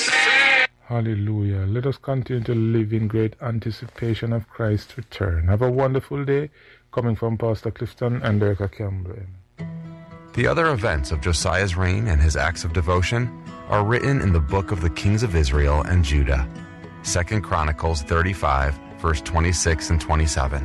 Hallelujah. Let us continue to live in great anticipation of Christ's return. Have a wonderful day. Coming from Pastor Clifton and Erica Campbell. The other events of Josiah's reign and his acts of devotion are written in the book of the kings of Israel and Judah. 2 Chronicles 35, verse 26 and 27.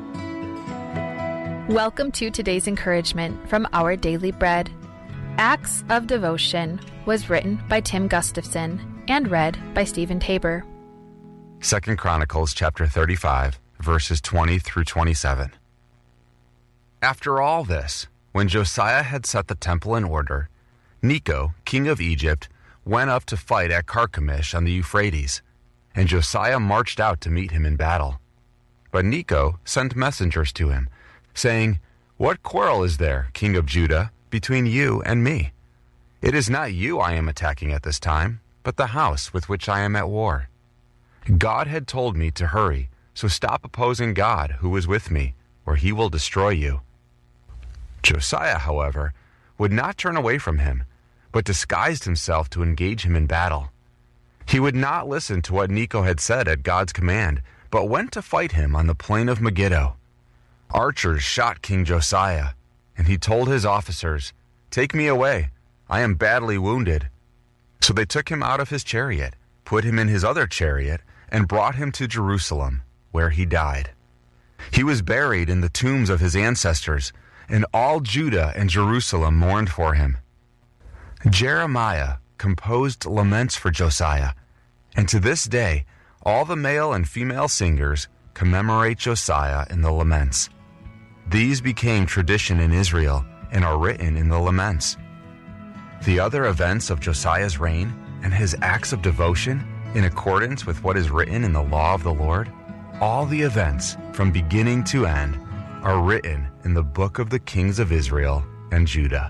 Welcome to today's encouragement from Our Daily Bread. Acts of Devotion was written by Tim Gustafson and read by Stephen Tabor. 2 Chronicles chapter 35, verses 20 through 27. After all this, when Josiah had set the temple in order, Necho, king of Egypt, went up to fight at Carchemish on the Euphrates, and Josiah marched out to meet him in battle. But Necho sent messengers to him, saying, "What quarrel is there, king of Judah, between you and me? It is not you I am attacking at this time, but the house with which I am at war. God had told me to hurry, so stop opposing God who is with me, or he will destroy you." Josiah, however, would not turn away from him, but disguised himself to engage him in battle. He would not listen to what Necho had said at God's command, but went to fight him on the plain of Megiddo. Archers shot King Josiah, and he told his officers, "Take me away, I am badly wounded." So they took him out of his chariot, put him in his other chariot, and brought him to Jerusalem, where he died. He was buried in the tombs of his ancestors, and all Judah and Jerusalem mourned for him. Jeremiah composed laments for Josiah, and to this day, all the male and female singers commemorate Josiah in the laments. These became tradition in Israel and are written in the laments. The other events of Josiah's reign and his acts of devotion in accordance with what is written in the law of the Lord, all the events from beginning to end are written in the book of the kings of Israel and Judah.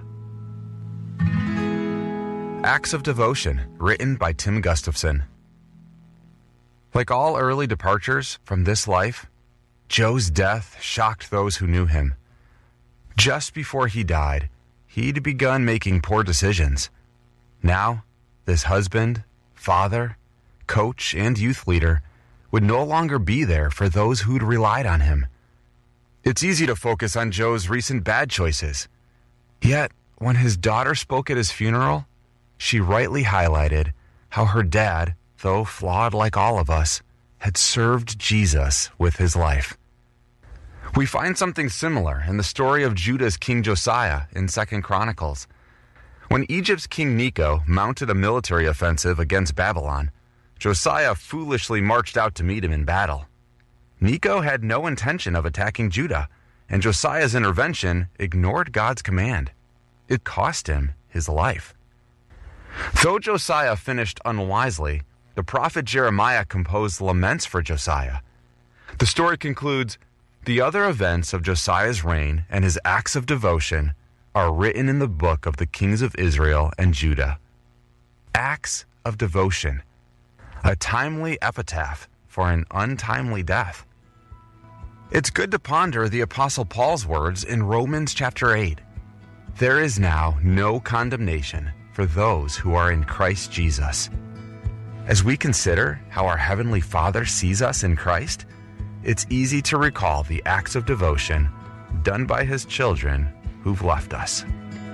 Acts of Devotion, written by Tim Gustafson. Like all early departures from this life, Joe's death shocked those who knew him. Just before he died, he'd begun making poor decisions. Now, this husband, father, coach, and youth leader would no longer be there for those who'd relied on him. It's easy to focus on Joe's recent bad choices. Yet, when his daughter spoke at his funeral, she rightly highlighted how her dad, though flawed like all of us, had served Jesus with his life. We find something similar in the story of Judah's King Josiah in 2 Chronicles. When Egypt's King Necho mounted a military offensive against Babylon, Josiah foolishly marched out to meet him in battle. Necho had no intention of attacking Judah, and Josiah's intervention ignored God's command. It cost him his life. Though Josiah finished unwisely, the prophet Jeremiah composed laments for Josiah. The story concludes, "The other events of Josiah's reign and his acts of devotion are written in the book of the kings of Israel and Judah." Acts of devotion, a timely epitaph for an untimely death. It's good to ponder the Apostle Paul's words in Romans chapter 8. "There is now no condemnation for those who are in Christ Jesus." As we consider how our Heavenly Father sees us in Christ, it's easy to recall the acts of devotion done by His children who've left us.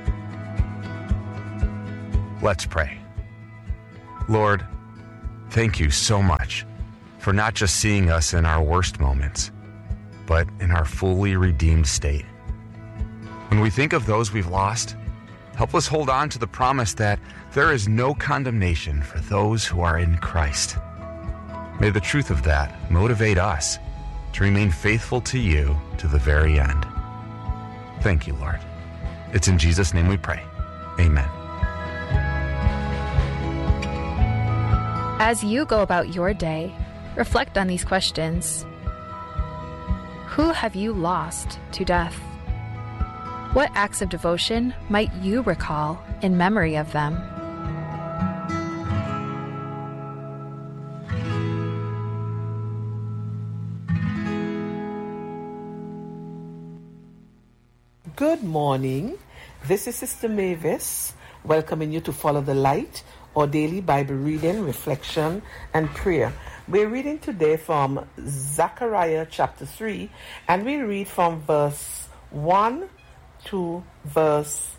Let's pray. Lord, thank you so much for not just seeing us in our worst moments, but in our fully redeemed state. When we think of those we've lost, help us hold on to the promise that there is no condemnation for those who are in Christ. May the truth of that motivate us to remain faithful to you to the very end. Thank you, Lord. It's in Jesus' name we pray. Amen. As you go about your day, reflect on these questions. Who have you lost to death? What acts of devotion might you recall in memory of them? Good morning. This is Sister Mavis welcoming you to Follow the Light, or daily Bible reading, reflection, and prayer. We're reading today from Zechariah chapter 3, and we read from verse 1 to verse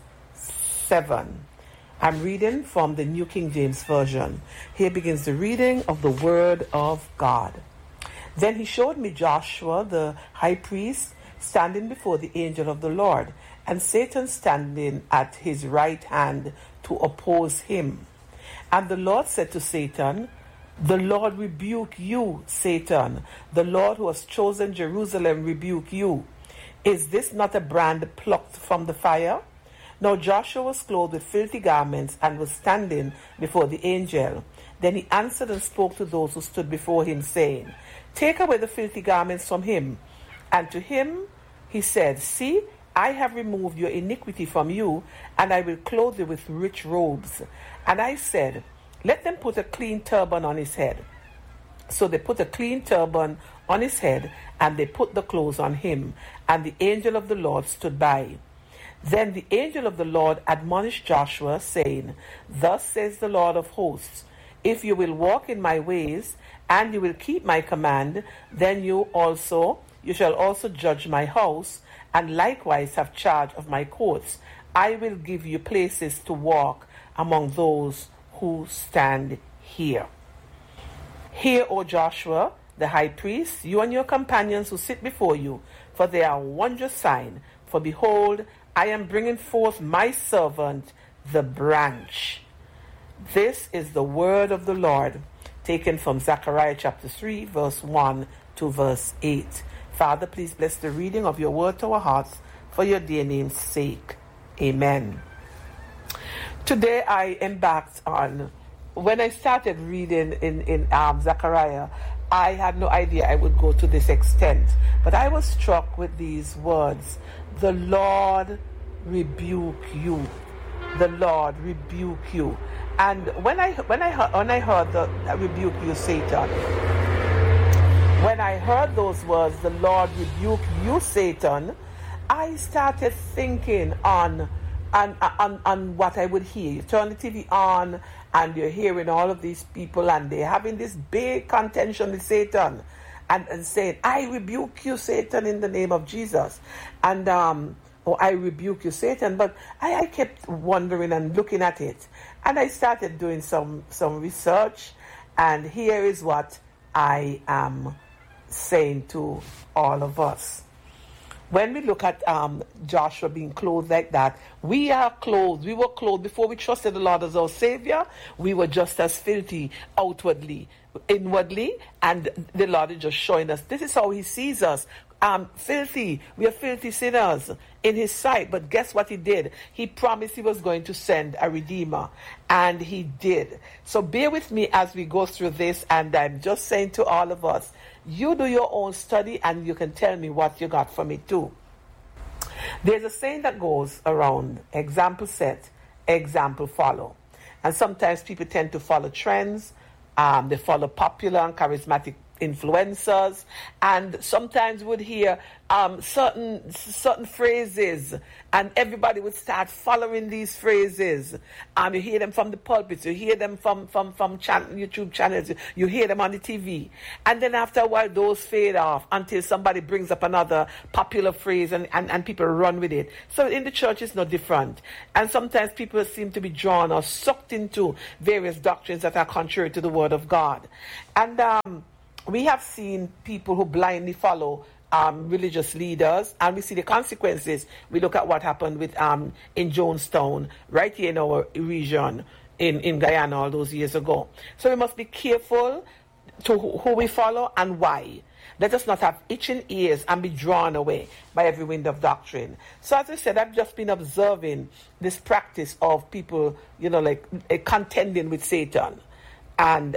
7. I'm reading from the New King James Version. Here begins the reading of the Word of God. Then he showed me Joshua the high priest standing before the angel of the Lord, and Satan standing at his right hand to oppose him. And the Lord said to Satan, "The Lord rebuke you, Satan. The Lord who has chosen Jerusalem rebuke you. Is this not a brand plucked from the fire?" Now Joshua was clothed with filthy garments and was standing before the angel. Then he answered and spoke to those who stood before him, saying, "Take away the filthy garments from him." And to him he said, "See, I have removed your iniquity from you, and I will clothe you with rich robes." And I said, "Let them put a clean turban on his head." So they put a clean turban on his head, and they put the clothes on him. And the angel of the Lord stood by. Then the angel of the Lord admonished Joshua, saying, "Thus says the Lord of hosts, if you will walk in my ways, and you will keep my command, then you shall also judge my house, and likewise have charge of my courts. I will give you places to walk among those who stand here. Hear, O Joshua, the high priest, you and your companions who sit before you, for they are a wondrous sign. For behold, I am bringing forth my servant, the branch." This is the word of the Lord, taken from Zechariah chapter 3, verse 1 to verse 8. Father, please bless the reading of your word to our hearts for your dear name's sake. Amen. Today I embarked on, when I started reading in Zechariah, I had no idea I would go to this extent. But I was struck with these words, "The Lord rebuke you. The Lord rebuke you." And when I heard the "rebuke you, Satan," when I heard those words, "The Lord rebuke you, Satan," I started thinking on what I would hear. You turn the TV on, and you're hearing all of these people, and they're having this big contention with Satan, and saying, "I rebuke you, Satan, in the name of Jesus," and or "I rebuke you, Satan." But I kept wondering and looking at it, and I started doing some research, and here is what I am saying to all of us. When we look at Joshua being clothed like that, we are clothed. We were clothed before we trusted the Lord as our Savior. We were just as filthy outwardly, inwardly, and the Lord is just showing us this is how He sees us. Filthy. We are filthy sinners in His sight. But guess what He did? He promised He was going to send a Redeemer, and He did. So bear with me as we go through this, and I'm just saying to all of us, you do your own study, and you can tell me what you got from it too. There's a saying that goes around, example set, example follow. And sometimes people tend to follow trends. They follow popular and charismatic influencers, and sometimes would hear certain phrases, and everybody would start following these phrases. You hear them from the pulpits, you hear them from YouTube channels, you hear them on the TV, and then after a while those fade off until somebody brings up another popular phrase, and people run with it. So in the church it's no different, and sometimes people seem to be drawn or sucked into various doctrines that are contrary to the Word of God. And we have seen people who blindly follow religious leaders, and we see the consequences. We look at what happened with in Jonestown, right here in our region, in Guyana all those years ago. So we must be careful to who we follow and why. Let us not have itching ears and be drawn away by every wind of doctrine. So as I said, I've just been observing this practice of people, like contending with Satan, and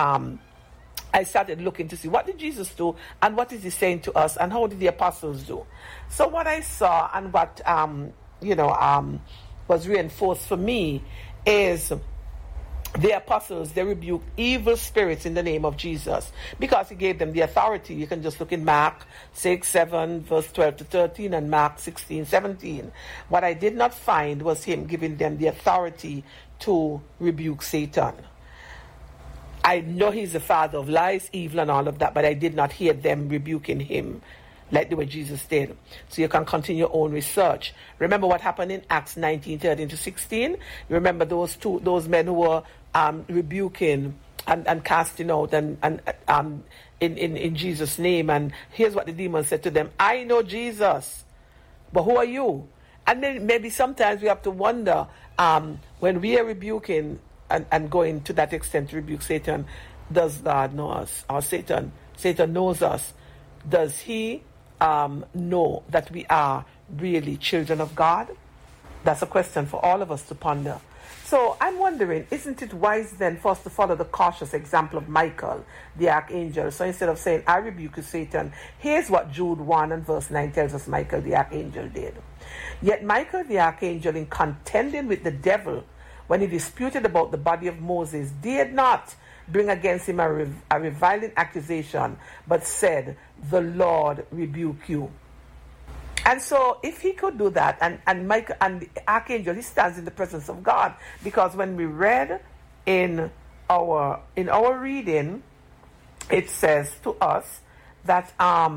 I started looking to see what did Jesus do and what is He saying to us and how did the apostles do. So what I saw and what was reinforced for me is the apostles, they rebuked evil spirits in the name of Jesus because he gave them the authority. You can just look in Mark 6, 7, verse 12 to 13 and Mark 16, 17. What I did not find was him giving them the authority to rebuke Satan. I know he's the father of lies, evil and all of that, but I did not hear them rebuking him like the way Jesus did. So you can continue your own research. Remember what happened in Acts 19, 13 to 16? You remember those men who were rebuking and casting out and in Jesus' name. And here's what the demon said to them: I know Jesus, but who are you? And then maybe sometimes we have to wonder, when we are rebuking and going to that extent to rebuke Satan, does God know us? Or Satan knows us. Does he know that we are really children of God? That's a question for all of us to ponder. So I'm wondering, isn't it wise then for us to follow the cautious example of Michael, the archangel? So instead of saying, I rebuke you, Satan, here's what Jude 1 and verse 9 tells us Michael the archangel did. Yet Michael the archangel, in contending with the devil, when he disputed about the body of Moses, dared not bring against him a reviling accusation, but said, the Lord rebuke you. And so if he could do that, and Michael and the archangel, he stands in the presence of God, because when we read in our reading, it says to us that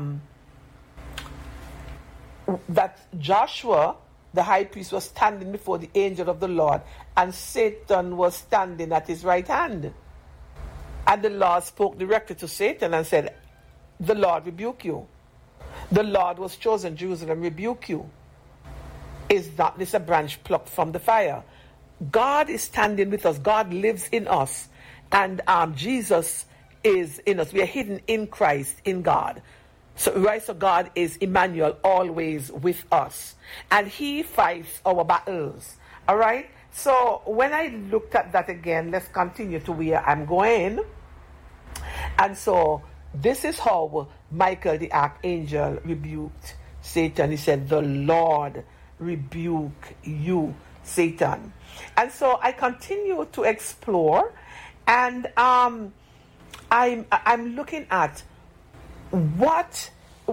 that Joshua, the high priest, was standing before the angel of the Lord, and Satan was standing at his right hand. And the Lord spoke directly to Satan and said, the Lord rebuke you. The Lord was chosen, Jerusalem, rebuke you. Is not this a branch plucked from the fire? God is standing with us. God lives in us. And Jesus is in us. We are hidden in Christ, in God. So God is Emmanuel, always with us. And he fights our battles. All right? So when I looked at that again, let's continue to where I'm going. And so this is how Michael the archangel rebuked Satan. He said, the Lord rebuke you, Satan. And so I continue to explore, and I'm looking at what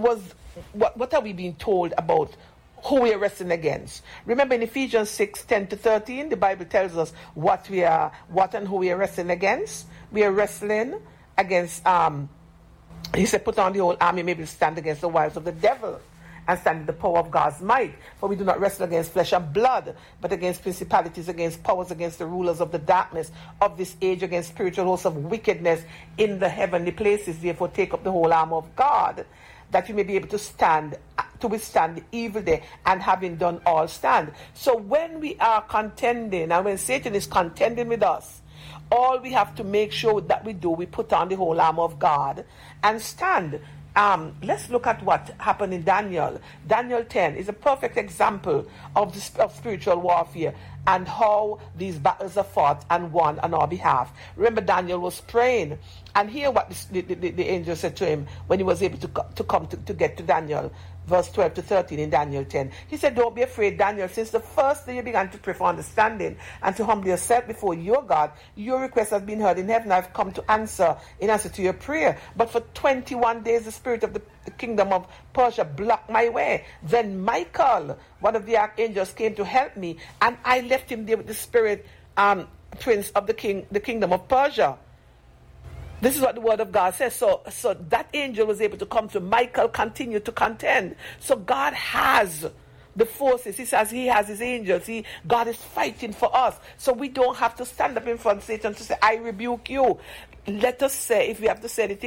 are we being told about who we are wrestling against. Remember in Ephesians 6, 10 to 13, the Bible tells us what and who we are wrestling against. We are wrestling against, he said, put on the whole army, maybe stand against the wiles of the devil, and stand in the power of God's might. For we do not wrestle against flesh and blood, but against principalities, against powers, against the rulers of the darkness of this age, against spiritual hosts of wickedness in the heavenly places. Therefore take up the whole armor of God, that you may be able to stand, to withstand the evil day, and having done all, stand. So when we are contending, and when Satan is contending with us, all we have to make sure that we put on the whole armor of God and stand. Let's look at what happened in Daniel. Daniel 10 is a perfect example of spiritual warfare and how these battles are fought and won on our behalf. Remember, Daniel was praying, and hear what the angel said to him when he was able to get to Daniel. Verse 12 to 13 in Daniel 10. He said, don't be afraid, Daniel, since the first day you began to pray for understanding and to humble yourself before your God, your request has been heard in heaven. I've come to answer to your prayer. But for 21 days, the spirit of the kingdom of Persia blocked my way. Then Michael, one of the archangels, came to help me, and I left him there with the spirit prince of the kingdom of Persia. This is what the word of God says. So that angel was able to come to Michael, continue to contend. So God has the forces. He says he has his angels. God is fighting for us. So we don't have to stand up in front of Satan to say, I rebuke you. Let us say, if we have to say anything,